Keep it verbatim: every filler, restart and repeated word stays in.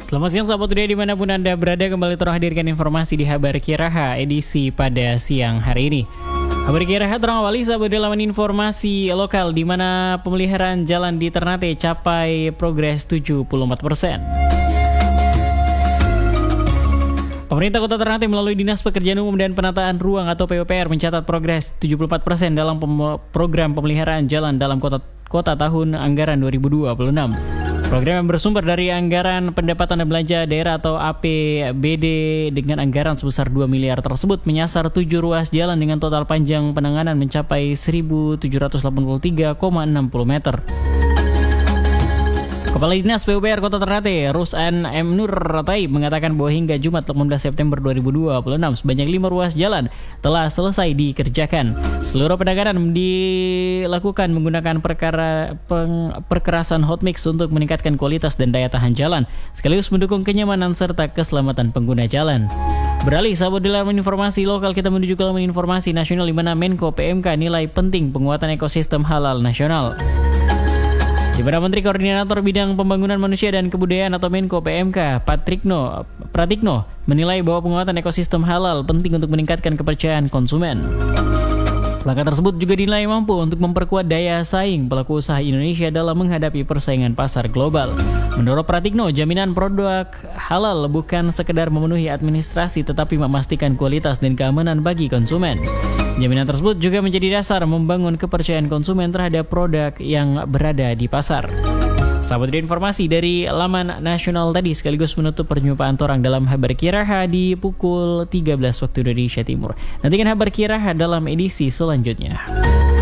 Selamat siang sahabat Today dimanapun Anda berada, kembali terhadirkan informasi di Habar Kiraha edisi pada siang hari ini. Habar Kiraha terawali sahabat dalam informasi lokal di mana pemeliharaan jalan di Ternate capai progres tujuh puluh empat persen. Pemerintah Kota Ternate melalui Dinas Pekerjaan Umum dan Penataan Ruang atau P U P R mencatat progres tujuh puluh empat persen dalam pem- program pemeliharaan jalan dalam kota, kota tahun anggaran dua ribu dua puluh enam. Program yang bersumber dari anggaran pendapatan dan belanja daerah atau A P B D dengan anggaran sebesar dua miliar tersebut menyasar tujuh ruas jalan dengan total panjang penanganan mencapai seribu tujuh ratus delapan puluh tiga koma enam puluh meter. Kepala Dinas P U P R Kota Ternate, Rus'an M. Nur Taib mengatakan bahwa hingga Jumat delapan belas September dua ribu dua puluh enam sebanyak lima ruas jalan telah selesai dikerjakan. Seluruh penanganan dilakukan menggunakan perkara peng, perkerasan hot mix untuk meningkatkan kualitas dan daya tahan jalan, sekaligus mendukung kenyamanan serta keselamatan pengguna jalan. Beralih sahabat dalam informasi lokal, kita menuju ke dalam informasi nasional di mana Menko P M K nilai penting penguatan ekosistem halal nasional. Di mana Menteri Koordinator Bidang Pembangunan Manusia dan Kebudayaan atau Menko P M K Patrikno Pratikno menilai bahwa penguatan ekosistem halal penting untuk meningkatkan kepercayaan konsumen. Langkah tersebut juga dinilai mampu untuk memperkuat daya saing pelaku usaha Indonesia dalam menghadapi persaingan pasar global. Menurut Pratikno, jaminan produk halal bukan sekedar memenuhi administrasi tetapi memastikan kualitas dan keamanan bagi konsumen. Jaminan tersebut juga menjadi dasar membangun kepercayaan konsumen terhadap produk yang berada di pasar. Sahabat informasi dari laman nasional tadi sekaligus menutup perjumpaan torang dalam Habar Kiraha di pukul tiga belas waktu Indonesia Timur. Nantikan Habar Kiraha dalam edisi selanjutnya.